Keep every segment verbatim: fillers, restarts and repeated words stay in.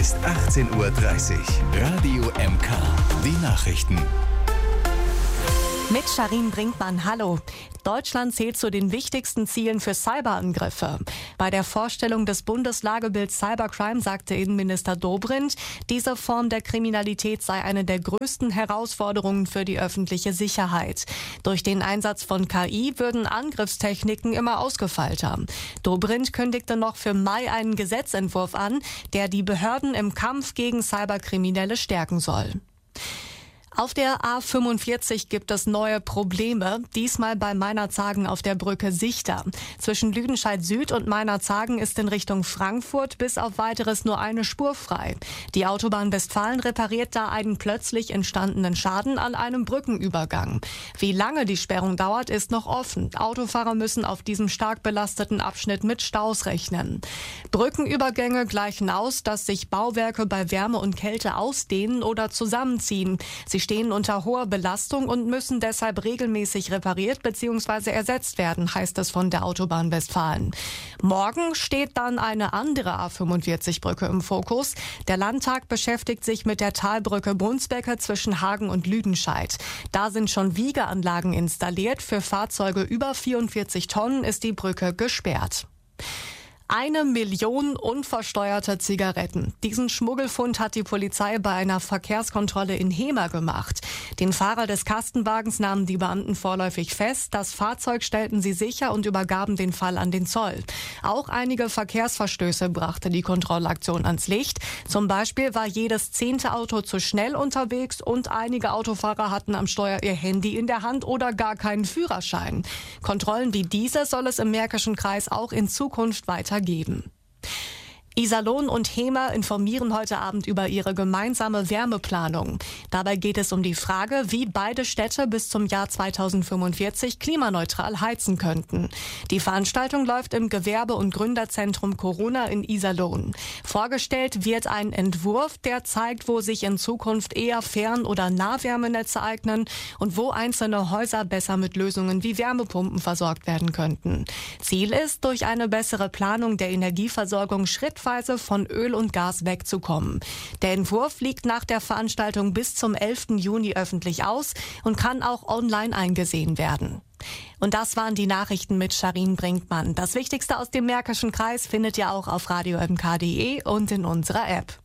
ist achtzehn Uhr dreißig. Radio M K. Die Nachrichten. Mit Sharin Brinkmann, hallo. Deutschland zählt zu den wichtigsten Zielen für Cyberangriffe. Bei der Vorstellung des Bundeslagebilds Cybercrime sagte Innenminister Dobrindt, diese Form der Kriminalität sei eine der größten Herausforderungen für die öffentliche Sicherheit. Durch den Einsatz von K I würden Angriffstechniken immer ausgefeilter. Dobrindt kündigte noch für Mai einen Gesetzentwurf an, der die Behörden im Kampf gegen Cyberkriminelle stärken soll. Auf der A fünfundvierzig gibt es neue Probleme, diesmal bei Meinerzhagen auf der Brücke Sichter. Zwischen Lüdenscheid Süd und Meinerzhagen ist in Richtung Frankfurt bis auf Weiteres nur eine Spur frei. Die Autobahn Westfalen repariert da einen plötzlich entstandenen Schaden an einem Brückenübergang. Wie lange die Sperrung dauert, ist noch offen. Autofahrer müssen auf diesem stark belasteten Abschnitt mit Staus rechnen. Brückenübergänge gleichen aus, dass sich Bauwerke bei Wärme und Kälte ausdehnen oder zusammenziehen. Sie stehen unter hoher Belastung und müssen deshalb regelmäßig repariert bzw. ersetzt werden, heißt es von der Autobahn Westfalen. Morgen steht dann eine andere A fünfundvierzig-Brücke im Fokus. Der Landtag beschäftigt sich mit der Talbrücke Brunsbecke zwischen Hagen und Lüdenscheid. Da sind schon Wiegeanlagen installiert. Für Fahrzeuge über vierundvierzig Tonnen ist die Brücke gesperrt. Eine Million unversteuerte Zigaretten. Diesen Schmuggelfund hat die Polizei bei einer Verkehrskontrolle in Hemer gemacht. Den Fahrer des Kastenwagens nahmen die Beamten vorläufig fest. Das Fahrzeug stellten sie sicher und übergaben den Fall an den Zoll. Auch einige Verkehrsverstöße brachte die Kontrollaktion ans Licht. Zum Beispiel war jedes zehnte Auto zu schnell unterwegs und einige Autofahrer hatten am Steuer ihr Handy in der Hand oder gar keinen Führerschein. Kontrollen wie diese soll es im Märkischen Kreis auch in Zukunft weitergeben. Geben. Iserlohn und Hemer informieren heute Abend über ihre gemeinsame Wärmeplanung. Dabei geht es um die Frage, wie beide Städte bis zum Jahr zweitausendfünfundvierzig klimaneutral heizen könnten. Die Veranstaltung läuft im Gewerbe- und Gründerzentrum Corona in Iserlohn. Vorgestellt wird ein Entwurf, der zeigt, wo sich in Zukunft eher Fern- oder Nahwärmenetze eignen und wo einzelne Häuser besser mit Lösungen wie Wärmepumpen versorgt werden könnten. Ziel ist, durch eine bessere Planung der Energieversorgung Schritt von Öl und Gas wegzukommen. Der Entwurf liegt nach der Veranstaltung bis zum elften Juni öffentlich aus und kann auch online eingesehen werden. Und das waren die Nachrichten mit Sharin Brinkmann. Das Wichtigste aus dem Märkischen Kreis findet ihr auch auf radio m k punkt d e und in unserer App.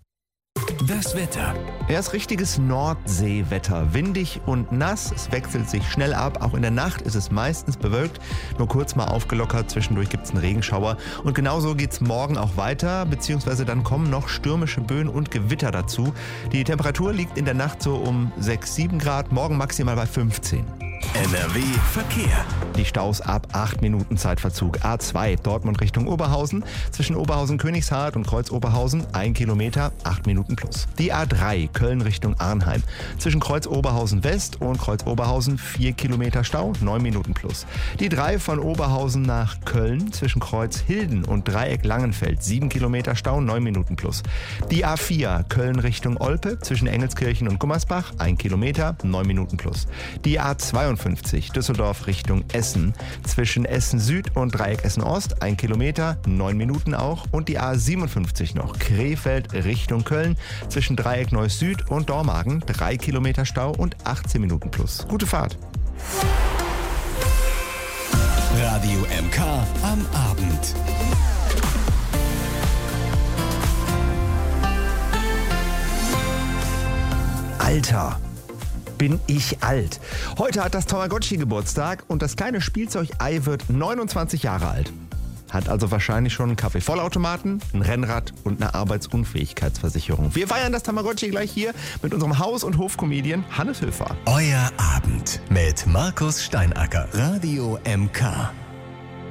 Das Wetter. Ja, ist richtiges Nordseewetter. Windig und nass. Es wechselt sich schnell ab. Auch in der Nacht ist es meistens bewölkt. Nur kurz mal aufgelockert. Zwischendurch gibt es einen Regenschauer. Und genauso geht es morgen auch weiter. Beziehungsweise dann kommen noch stürmische Böen und Gewitter dazu. Die Temperatur liegt in der Nacht so um sechs, sieben Grad. Morgen maximal bei fünfzehn. N R W Verkehr. Die Staus ab acht Minuten Zeitverzug. A zwei Dortmund Richtung Oberhausen. Zwischen Oberhausen-Königshardt und Kreuz-Oberhausen ein Kilometer, acht Minuten plus. Die A drei Köln Richtung Arnheim. Zwischen Kreuz-Oberhausen West und Kreuz-Oberhausen vier Kilometer Stau, neun Minuten plus. Die drei von Oberhausen nach Köln. Zwischen Kreuz-Hilden und Dreieck Langenfeld sieben Kilometer Stau, neun Minuten plus. Die A vier Köln Richtung Olpe. Zwischen Engelskirchen und Gummersbach ein Kilometer, neun Minuten plus. Die A zweiundfünfzig Düsseldorf Richtung Essen. Zwischen Essen Süd und Dreieck Essen Ost ein Kilometer, neun Minuten auch. Und die A siebenundfünfzig noch Krefeld Richtung Köln. Zwischen Dreieck Neuss Süd und Dormagen drei Kilometer Stau und achtzehn Minuten plus. Gute Fahrt. Radio M K am Abend. Alter. Bin ich alt. Heute hat das Tamagotchi Geburtstag und das kleine Spielzeug-Ei wird neunundzwanzig Jahre alt. Hat also wahrscheinlich schon einen Kaffee-Vollautomaten, ein Rennrad und eine Arbeitsunfähigkeitsversicherung. Wir feiern das Tamagotchi gleich hier mit unserem Haus- und Hofcomedian Hannes Höfer. Euer Abend mit Markus Steinacker. Radio M K.